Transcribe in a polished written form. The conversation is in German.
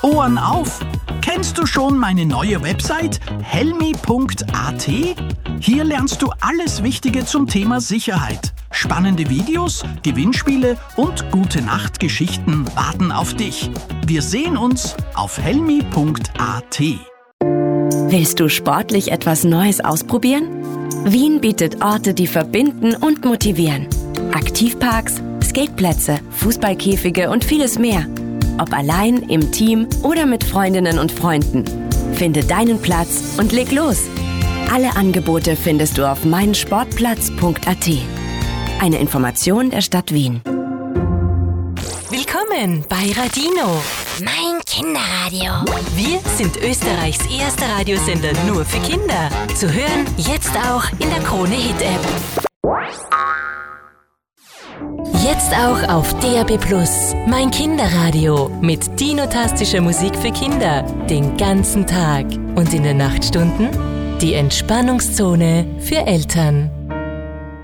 Ohren auf! Kennst du schon meine neue Website helmi.at? Hier lernst du alles Wichtige zum Thema Sicherheit. Spannende Videos, Gewinnspiele und Gute-Nacht-Geschichten warten auf dich. Wir sehen uns auf helmi.at. Willst du sportlich etwas Neues ausprobieren? Wien bietet Orte, die verbinden und motivieren. Aktivparks, Skateplätze, Fußballkäfige und vieles mehr. Ob allein, im Team oder mit Freundinnen und Freunden. Finde deinen Platz und leg los. Alle Angebote findest du auf meinsportplatz.at. Eine Information der Stadt Wien. Willkommen bei Radino, Mein Kinderradio. Wir sind Österreichs erster Radiosender nur für Kinder. Zu hören jetzt auch in der Krone Hit App. Jetzt auch auf DAB+. Mein Kinderradio mit dinotastischer Musik für Kinder den ganzen Tag. Und in den Nachtstunden die Entspannungszone für Eltern.